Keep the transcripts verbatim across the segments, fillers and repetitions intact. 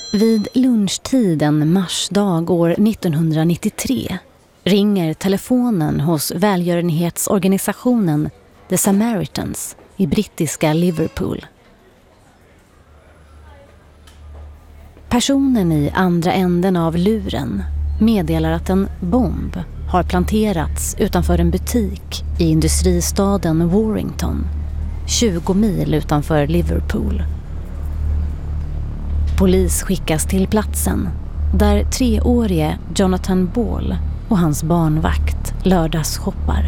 Vid lunchtid en marsdag år nittonhundranittiotre ringer telefonen hos välgörenhetsorganisationen The Samaritans i brittiska Liverpool. Personen i andra änden av luren meddelar att en bomb har planterats utanför en butik i industristaden Warrington, tjugo mil utanför Liverpool. Polis skickas till platsen där treårige Jonathan Ball och hans barnvakt lördagsshoppar.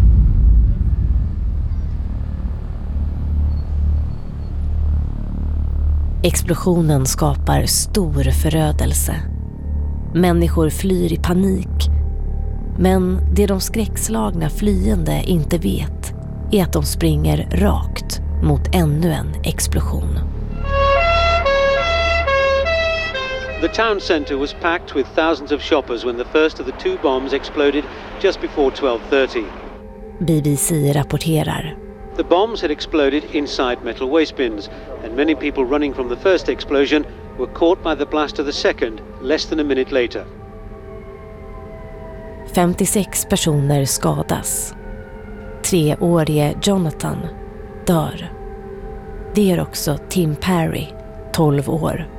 Explosionen skapar stor förödelse. Människor flyr i panik. Men det de skräckslagna flyende inte vet är att de springer rakt mot ännu en explosion. The town centre was packed with thousands of shoppers when the first of the two bombs exploded just before twelve thirty. B B C rapporterar. The bombs had exploded inside metal waste bins, and many people running from the first explosion were caught by the blast of the second less than a minute later. femtiosex personer skadas. Treårige Jonathan dör. Det är också Tim Parry, tolv år.